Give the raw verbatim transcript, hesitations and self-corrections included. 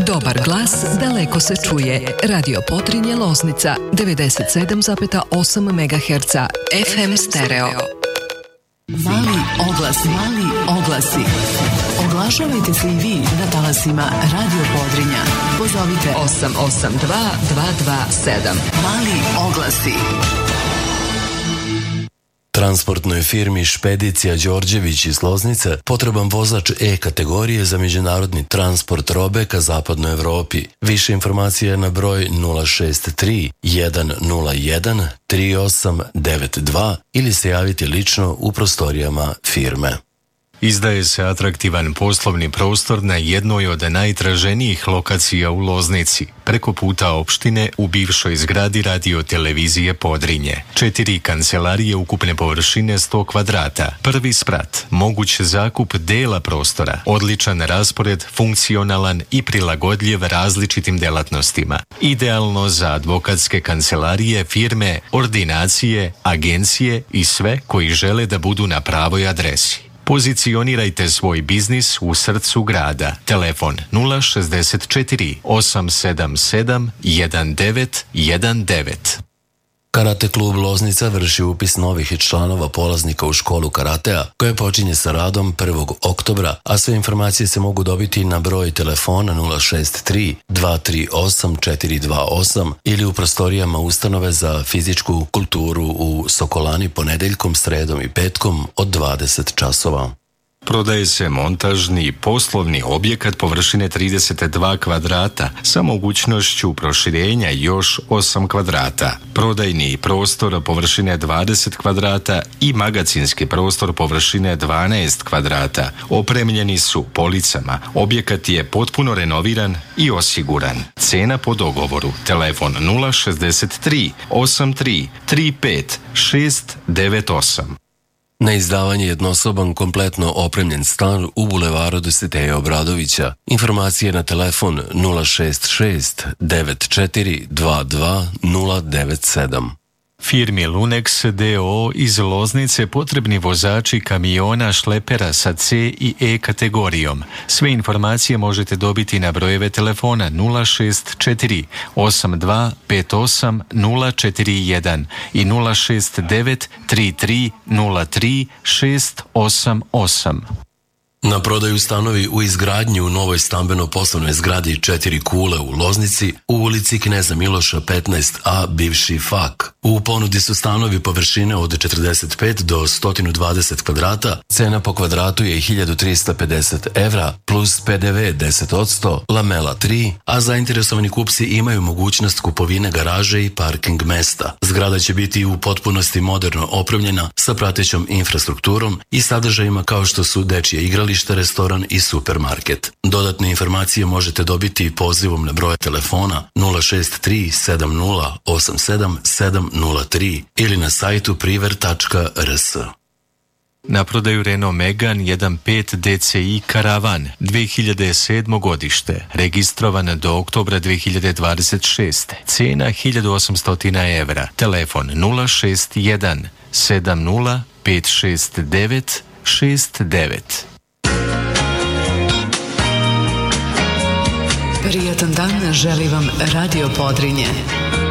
Dobar glas daleko se čuje. Radio Podrinje Loznica devedeset sedam zarez osam megaherca F M stereo. Mali oglas, mali oglasi. Oglašavajte se i vi na talasima Radio Podrinja. Pozovite osam osam dva dva dva sedam. Mali oglasi. Transportnoj firmi Špedicija Đorđević iz Loznice potreban vozač E kategorije za međunarodni transport robe ka zapadnoj Evropi. Više informacija na broj nula šest tri jedan nula jedan tri osam devet dva ili se javiti lično u prostorijama firme. Izdaje se atraktivan poslovni prostor na jednoj od najtraženijih lokacija u Loznici, preko puta opštine u bivšoj zgradi radio-televizije Podrinje. Četiri kancelarije ukupne površine sto kvadrata, prvi sprat, moguć zakup dela prostora, odličan raspored, funkcionalan i prilagodljiv različitim delatnostima. Idealno za advokatske kancelarije, firme, ordinacije, agencije i sve koji žele da budu na pravoj adresi. Pozicionirajte svoj biznis u srcu grada. Telefon nula šezdeset četiri osam sedam sedam jedan devet jedan devet. Karate klub Loznica vrši upis novih članova polaznika u školu karatea, koja počinje sa radom prvog oktobra, a sve informacije se mogu dobiti na broj telefona nula šest tri dva tri osam četiri dva osam ili u prostorijama ustanove za fizičku kulturu u Sokolani ponedeljkom, sredom i petkom od dvadeset časova. Prodaje se montažni poslovni objekat površine trideset dva kvadrata sa mogućnošću proširenja još osam kvadrata. Prodajni prostor površine dvadeset kvadrata i magacinski prostor površine dvanaest kvadrata. Opremljeni su policama. Objekat je potpuno renoviran i osiguran. Cena po dogovoru. Telefon nula šezdeset tri osam tri tri pet šest devet osam. Na izdavanje jednosoban kompletno opremljen stan u bulevaru Dositeja Obradovića. Informacije na telefon nula šest šest devet četiri dva dva nula devet sedam. Firmi Lunex d o o iz Loznice potrebni vozači kamiona šlepera sa C i E kategorijom. Sve informacije možete dobiti na brojeve telefona nula šest četiri osam dva pet osam nula četiri jedan i nula šest devet tri tri nula tri šest osam osam. Na prodaju stanovi u izgradnji u novoj stambeno-poslovnoj zgradi Četiri kule u Loznici u ulici Kneza Miloša petnaest a, bivši F A K. U ponudi su stanovi površine od četrdeset pet do sto dvadeset kvadrata, cena po kvadratu je hiljadu trista pedeset evra plus P D V deset posto, lamela tri, a zainteresovani kupci imaju mogućnost kupovine garaže i parking mesta. Zgrada će biti u potpunosti moderno opremljena sa pratećom infrastrukturom i sadržajima kao što su dečje igralište, restoran i supermarket. Dodatne informacije možete dobiti pozivom na broj telefona nula šest tri sedam nula osam sedam sedam nula tri ili na sajtu priver tačka r s. Na prodaju Renault Megane jedan pet D C I Karavan dve hiljade sedmo godište, registrovan do oktobra dve hiljade dvadeset šeste. Cena hiljadu osamsto evra. Telefon nula šest jedan sedam nula pet šest devet šest devet. Prijatan dan želi vam Radio Podrinje.